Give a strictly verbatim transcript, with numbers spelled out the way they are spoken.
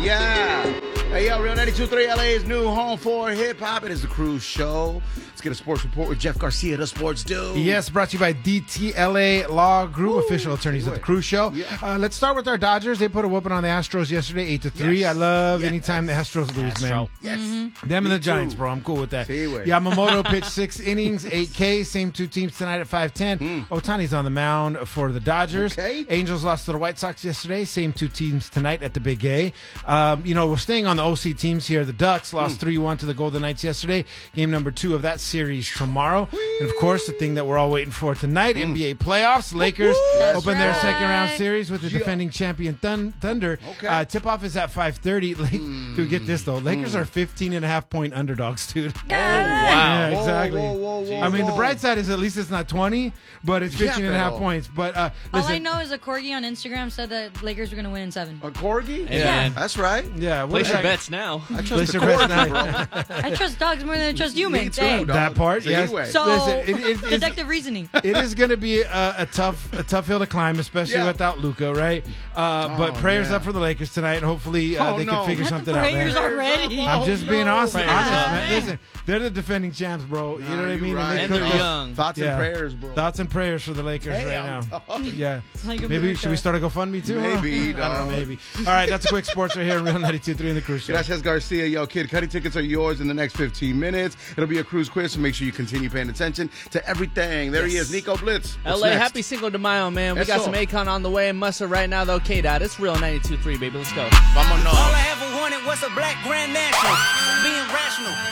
Yeah. Hey, yo, Real ninety-two point three L A's new home for hip-hop. It is the Cruise Show. Let's get a sports report with Jeff Garcia, the sports dude. Yes, brought to you by D T L A Law Group, Ooh, official attorneys at the Cruise Show. Yeah. Uh, let's start with our Dodgers. They put a whooping on the Astros yesterday, eight to three. Yes. I love Yes. anytime the Astros lose, man. Yes. Mm-hmm. Them and Me the Giants, too. bro. I'm cool with that. See way. Yamamoto pitched six innings, eight K. Same two teams tonight at five ten. Mm. Otani's on the mound for the Dodgers. Okay. Angels lost to the White Sox yesterday. Same two teams tonight at the Big A. Um, you know, we're staying on the O C teams here. The Ducks lost three one to the Golden Knights yesterday. Game number two of that series tomorrow. And, of course, the thing that we're all waiting for tonight, N B A playoffs. Lakers That's open their right. second round series with the Yeah. defending champion Thun- Thunder. Okay. Uh, tip-off is at five thirty. Lake- Dude, get this, though. Lakers are fifteen and a half point underdogs, dude. Yeah, Whoa, exactly. whoa, whoa, whoa, I mean, the whoa. bright side is at least it's not twenty, but it's Yeah, fifteen and a half pero- points. But uh, All listen, I know is a corgi on Instagram said that Lakers were going to win in seven. A corgi? Yeah. That's right. yeah, what Place is your that? bets now. I trust Place the your bets corgi, now. bro. I trust dogs more than I trust Me humans. too, Hey. dog. That part, So yes. anyway. So, Listen, it- it- it's- deductive reasoning. It is going to be a, a tough, a tough hill to climb, especially Yeah. without Luka, right? Uh, but Oh, prayers yeah. up for the Lakers tonight. Hopefully, uh, Oh, they no. can figure Not something the out, Prayers man. already. I'm just being honest, Prayers honest, up. man. Listen, they're the defending champs, bro. You know what I You're mean? right. they And could they're just- young. Thoughts Yeah. and prayers, bro. Thoughts and prayers for the Lakers right Damn. now. Yeah. Like a Maybe America. should we start a GoFundMe too? huh? Maybe, I don't dog. know. Maybe. All right, that's a quick sports right here on Real ninety-two point three in the Cruise Show. Gracias, Garcia. Yo, Kid Cudi tickets are yours in the next fifteen minutes. It'll be a cruise quiz, so make sure you continue paying attention to everything. There he Yes. is, Nico Blitz. What's L A, next? happy Cinco de Mayo, man. We Eso. got some Akon on the way in Mussa right now, though. K-Dot, it's Real ninety-two point three, baby. Let's go. Vámonos. All I ever wanted was a black Grand National. Being rational,